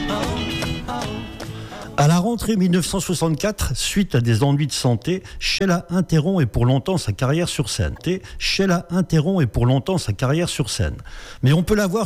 À la rentrée 1964, suite à des ennuis de santé, Sheila interrompt et pour longtemps sa carrière sur scène. Mais on peut la voir